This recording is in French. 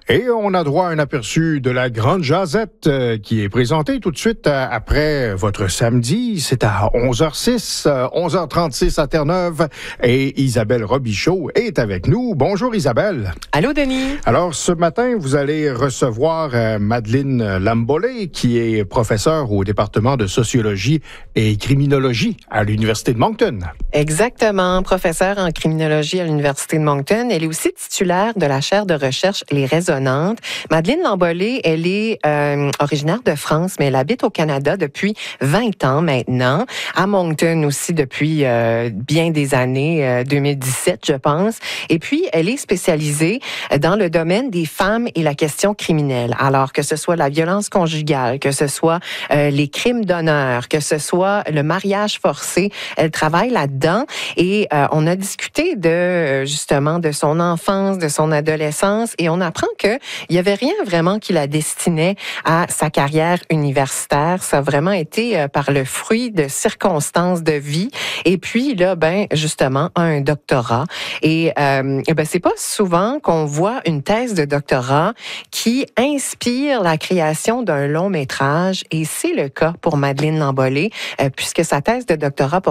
Et on a droit à un aperçu de la grande jasette qui est présentée tout de suite après votre samedi. C'est à 11h06, 11h36 à Terre-Neuve. Et Isabelle Robichaud est avec nous. Bonjour Isabelle. Allô Denis. Alors ce matin, vous allez recevoir Madeleine Lambolé, qui est professeure au département de sociologie et criminologie à l'Université de Moncton. Exactement, professeure en criminologie à l'Université de Moncton. Elle est aussi titulaire de la chaire de recherche Les Résonantes. Madeleine Lambolé, elle est originaire de France, mais elle habite au Canada depuis 20 ans maintenant, à Moncton aussi depuis bien des années, 2017 je pense. Et puis, elle est spécialisée dans le domaine des femmes et la question criminelle. Alors que ce soit la violence conjugale, que ce soit les crimes d'honneur, que ce soit le mariage forcé, elle travaille là-dedans et on a discuté justement de son enfance, de son adolescence et on apprend que il y avait rien vraiment qui la destinait à sa carrière universitaire. Ça a vraiment été par le fruit de circonstances de vie. Et puis là, justement, un doctorat. Et c'est pas souvent qu'on voit une thèse de doctorat qui inspire la création d'un long métrage. Et c'est le cas pour Madeleine Lambolé, puisque sa thèse de doctorat